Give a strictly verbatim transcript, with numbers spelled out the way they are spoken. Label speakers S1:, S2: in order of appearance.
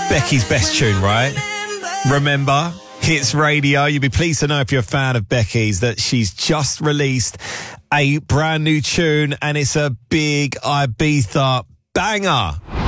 S1: Becky's best tune, right? Remember, Hits Radio. You'll be pleased to know, if you're a fan of Becky's, that she's just released a brand new tune, and it's a big Ibiza banger.